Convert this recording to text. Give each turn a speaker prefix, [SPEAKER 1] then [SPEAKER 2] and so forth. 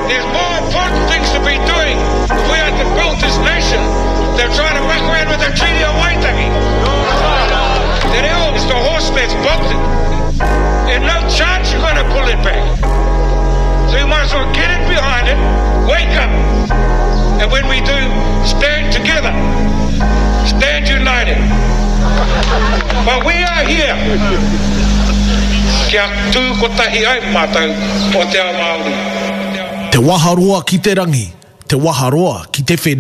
[SPEAKER 1] There's more important things to be doing if we are to build this nation than trying to muck around with the Treaty of Waitangi. The reo is the horse that's bolted. There's no chance you're going to pull it back. So you might as well get it behind it, wake up. And when we do, stand together. Stand united. But we are here. Kia tū ko tahi ai mātou o te ao Māori.
[SPEAKER 2] Te waharoa ki te rangi, te waharoa ki te whenua.